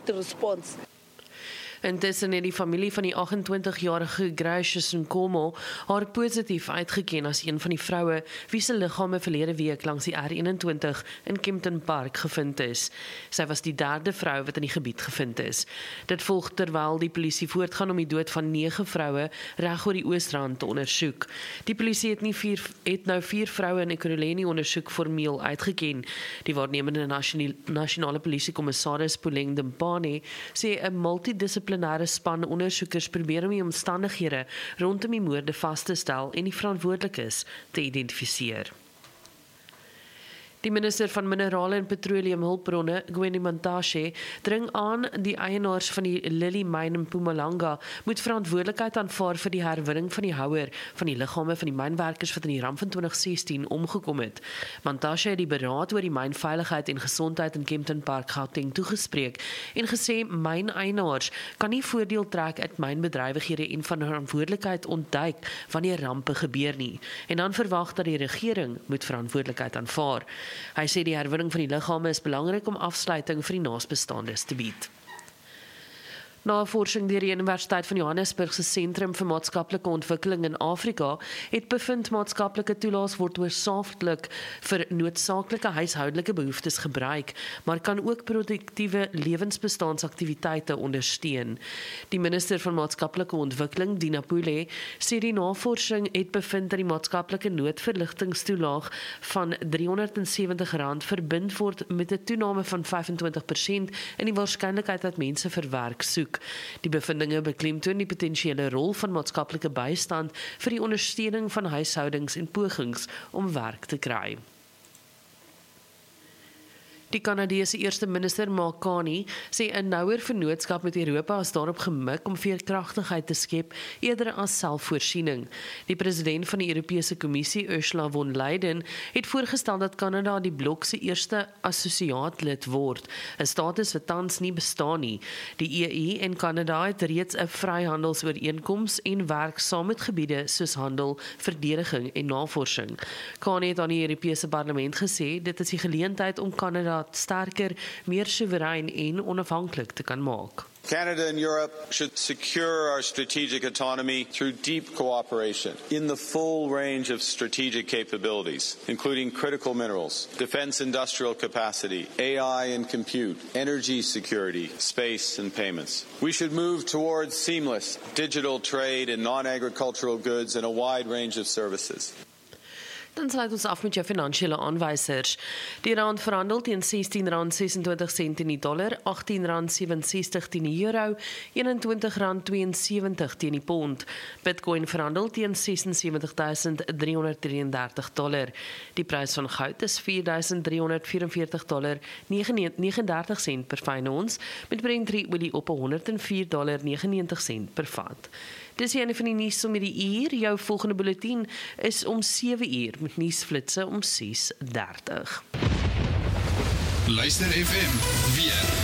quick response. Intussen het die familie van die 28-jarige Gracious Nkomo haar positief uitgeken as een van die vroue wie se liggame verlede week langs die R21 in Kempton Park gevind is. Sy was die derde vrou wat in die gebied gevind is. Dit volg terwyl die polisie voortgaan om die dood van 9 vroue reg oor die Oosrand te ondersoek. Die polisie het nou 4 vroue in Ekurhuleni ondersoek formeel uitgeken. Die waarnemende nasionale polisiekommissaris Puleng Dempane sê 'n multidissiplinêre span ondersoekers probeer om die omstandighede rondom die moorde vas te stel en die verantwoordelikes te identifiseer. Die minister van Minerale en Petroleumhulpbronne, Gwendolyn Mantashe, dring aan die eienaars van die Lily Mine in Mpumalanga moet verantwoordelikheid aanvaar vir die herwinning van die houer van die liggame van die mynwerkers wat in die ramp van 2016 omgekom het. Mantashe het die beraad oor die mynveiligheid en gesondheid in Kempton Park Gauteng toegespreek en gesê myneienaars kan nie voordeel trek uit mynbedrywighede en van verantwoordelikheid ontduik wanneer rampe gebeur nie. En dan verwag dat die regering moet verantwoordelikheid aanvaar. Hy sê die herwinning van die liggame is belangrik om afsluiting vir die naasbestaandes te bied. Navorsing deur die Universiteit van Johannesburg se Sentrum vir Maatskaplike Ontwikkeling in Afrika het bevind maatskaplike toelaas word hoofsaaklik vir noodsaaklike huishoudelike behoeftes gebruik, maar kan ook produktiewe lewensbestaansaktiwiteite ondersteun. Die minister van Maatskaplike Ontwikkeling, Dina Pule, sê die navorsing het bevind dat die maatskaplike noodverligtingstoelaag van R370 verbind word met 'n toename van 25% in die waarskynlikheid dat mense vir werk soek. Die bevindinge beklemtoon die potensiële rol van maatskaplike bystand vir die ondersteuning van huishoudings en pogings om werk te kry. Die Kanadese eerste minister Mark Carney sê 'n nouer vennootskap met Europa is daarop gemik om veerkragtigheid te skep eerder as selfvoorsiening. Die president van die Europese Kommissie, Ursula von Leyen, het voorgestel dat Kanada die blok se eerste assosiaatlid word, 'n status wat tans nie bestaan nie. Die EU en Kanada het reeds 'n vryhandelsooreenkoms en werk saam met gebiede soos handel, verdediging en navorsing. Carney het aan die Europese Parlement gesê dit is die geleentheid om Kanada sterker, meer soewerein en onafhanklik te kan maak. Canada and Europe should secure our strategic autonomy through deep cooperation in the full range of strategic capabilities, including critical minerals, defense industrial capacity, AI and compute, energy security, space and payments. We should move towards seamless digital trade in non-agricultural goods and a wide range of services. Dan sluit ons af met jou finansiële aanwysers. Die rand verhandel teen R16.26 teen die dollar, R18.67 teen die euro, R21.72 teen die pond. Bitcoin verhandel teen $76,333. Die prys van goud is $4,344,39 per fyn ons, met Brent olie op $104,99 per vat. Dis een van die nuus om die uur. Jou volgende bulletin is om 7 uur met nuusflitse om 6:30. Luister FM weer.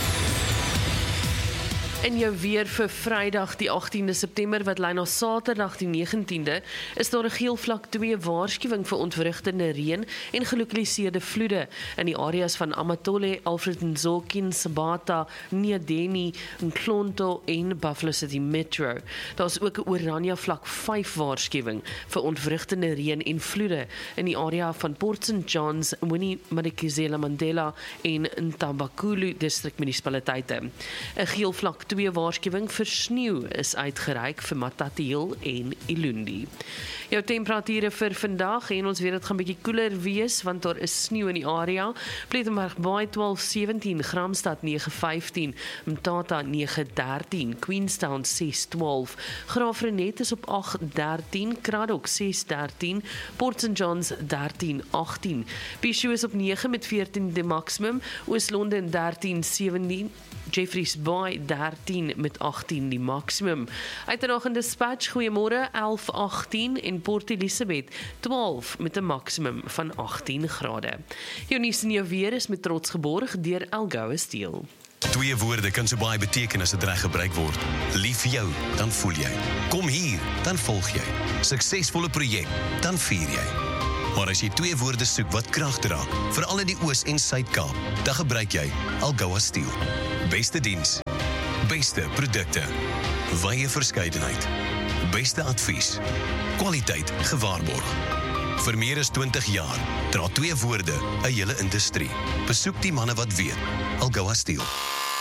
In jou weer vir Vrydag die 18de September wat lei na Saterdag die 19de is daar 'n geel vlak 2 waarskuwing vir ontwrigtende reën en gelokaliseerde vloede in die areas van Amatole, Alfred Nzo, Sabata, Nyadeni, Nklonto en Buffalo City Metro. Daar is ook 'n oranje vlak 5 waarskuwing vir ontwrigtende reën en vloede in die area van Port St. John's, Winnie Madikizela Mandela en Ntabakulu distrikmunisipaliteite. 'n geel vlak 2 waarskuwing vir sneeu is uitgereik vir Matatiel en Ilundi. Jou temperature vir vandag en ons weet dit gaan bietjie koeler wees want daar is sneeu in die area. Plettenberg Baai 12:17, Gramstad 9:15, Mtata 9:13, Queenstown 6:12, Graafrenet is op 8:13, Kraddock 6:13, Port St. John's 13:18, Pichu is op 9 met 14 die maximum, Oos-London 13:17, Jeffreys Bay 13 met 18 die maximum. Uiteraard in Dispatch, goeiemôre 11:18 en Port Elizabeth 12 met 'n maximum van 18 grade. Jou nuus en jou weer is met trots geborg deur Elgoe Steel. 2 woorde kan so baie beteken as dit reg gebruik word. Lief vir jou, dan voel jy. Kom hier, dan volg jy. Suksesvolle projek, dan vier jy. Maar as jy 2 woorde soek wat krag dra, veral in die Oos- en Suid-Kaap, dan gebruik jy Algoa Steel. Beste diens, beste produkte, wye verskeidenheid, beste advies, kwaliteit gewaarborg. Vir meer as 20 jaar dra 2 woorde 'n hele industrie. Besoek die manne wat weet. Algoa Steel.